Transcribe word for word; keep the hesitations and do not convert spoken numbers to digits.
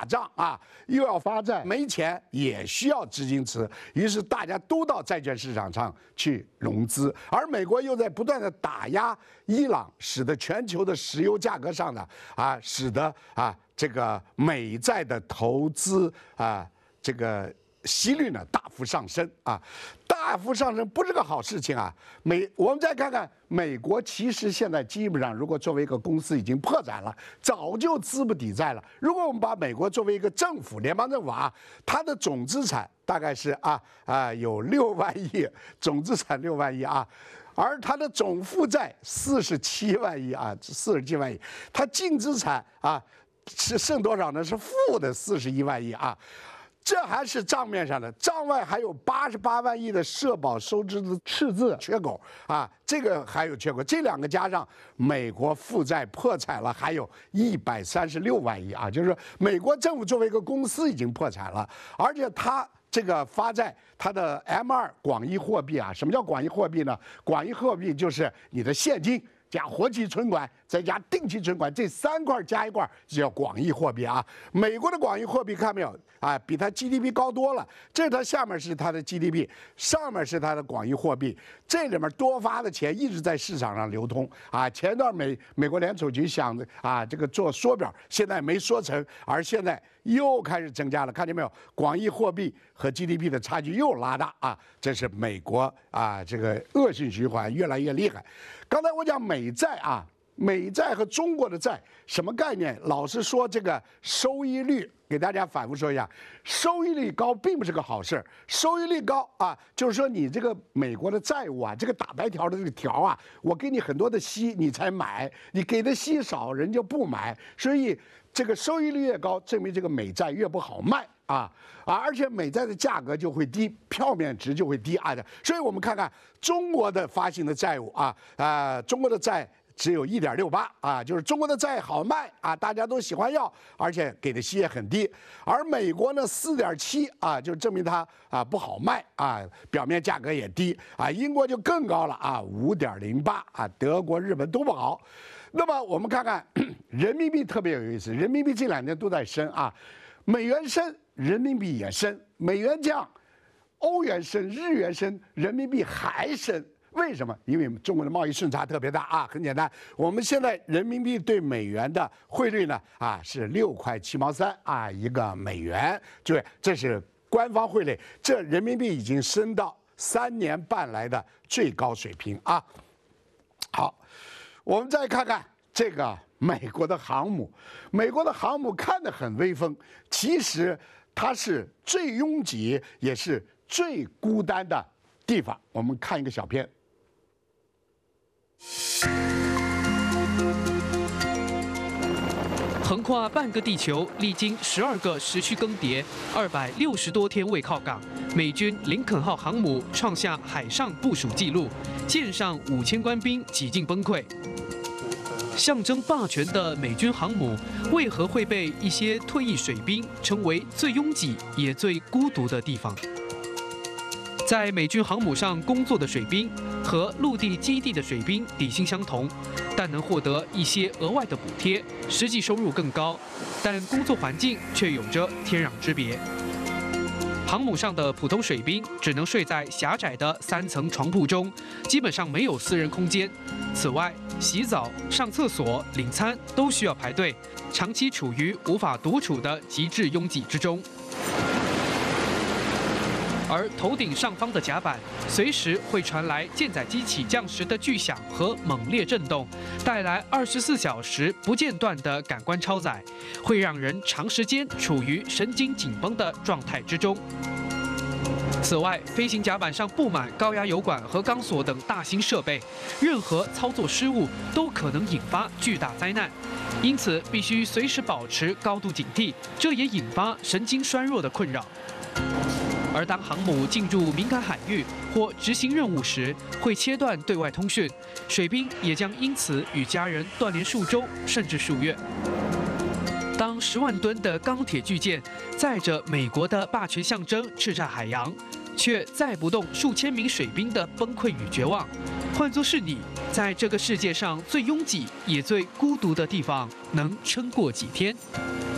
打仗啊，又要发债，没钱也需要资金池，于是大家都到债券市场上去融资，而美国又在不断的打压伊朗，使得全球的石油价格上呢啊，使得啊这个美债的投资啊这个息率呢大幅上升啊，大幅上升不是个好事情啊。美我们再看看美国，其实现在基本上如果作为一个公司已经破产了，早就资不抵债了。如果我们把美国作为一个政府，联邦政府啊，它的总资产大概是啊啊有六万亿，总资产六万亿啊。而它的总负债四十七万亿啊，四十七万亿，它净资产啊是剩多少呢？是负的四十一万亿啊。这还是账面上的，账外还有八十八万亿的社保收支的赤字缺口啊，这个还有缺口，这两个加上美国负债破产了，还有一百三十六万亿啊，就是说美国政府作为一个公司已经破产了，而且它这个发债，它的 M 二 广义货币啊，什么叫广义货币呢？广义货币就是你的现金加活期存款再加定期存款，这三块加一块就叫广义货币啊。美国的广义货币看没有啊，比它 G D P 高多了。这它下面是它的 G D P， 上面是它的广义货币，这里面多发的钱一直在市场上流通啊。前段美美国联储局想啊这个做缩表，现在没缩成，而现在又开始增加了，看见没有？广义货币和 G D P 的差距又拉大啊，这是美国啊这个恶性循环越来越厉害。刚才我讲美债啊，美债和中国的债什么概念？老是说这个收益率，给大家反复说一下，收益率高并不是个好事。收益率高啊，就是说你这个美国的债务啊，这个打白条的这个条啊，我给你很多的息你才买，你给的息少人就不买，所以这个收益率越高，证明这个美债越不好卖。啊啊！而且美债的价格就会低，票面值就会低啊的。所以我们看看中国的发行的债务啊啊、呃，中国的债只有一点六八啊，就是中国的债好卖啊，大家都喜欢要，而且给的息也很低。而美国呢四点七啊，就证明它啊不好卖啊，表面价格也低啊。英国就更高了啊，五点零八啊，德国、日本都不好。那么我们看看人民币特别有意思，人民币这两年都在升啊，美元升。人民币也升，美元降，欧元升，日元升，人民币还升。为什么？因为中国的贸易顺差特别大啊。很简单，我们现在人民币对美元的汇率呢啊是六块七毛三啊一个美元，就这是官方汇率。这人民币已经升到三年半来的最高水平啊。好，我们再看看这个美国的航母，美国的航母看得很威风，其实它是最拥挤也是最孤单的地方。我们看一个小片。 横跨半个地球，历经十二个时区更迭，二百六十多天未靠港，美军林肯号航母创下海上部署纪录，舰上五千官兵几近崩溃。象征霸权的美军航母，为何会被一些退役水兵称为最拥挤也最孤独的地方？在美军航母上工作的水兵和陆地基地的水兵底薪相同，但能获得一些额外的补贴，实际收入更高，但工作环境却有着天壤之别。航母上的普通水兵只能睡在狭窄的三层床铺中，基本上没有私人空间。此外，洗澡、上厕所、领餐都需要排队，长期处于无法独处的极致拥挤之中。而头顶上方的甲板随时会传来舰载机起降时的巨响和猛烈震动，带来二十四小时不间断的感官超载，会让人长时间处于神经紧绷的状态之中。此外，飞行甲板上布满高压油管和钢索等大型设备，任何操作失误都可能引发巨大灾难，因此必须随时保持高度警惕，这也引发神经衰弱的困扰。而当航母进入敏感海域或执行任务时，会切断对外通讯，水兵也将因此与家人断联数周甚至数月。当十万吨的钢铁巨舰载着美国的霸权象征叱咤海洋，却载不动数千名水兵的崩溃与绝望。换作是你，在这个世界上最拥挤也最孤独的地方，能撑过几天？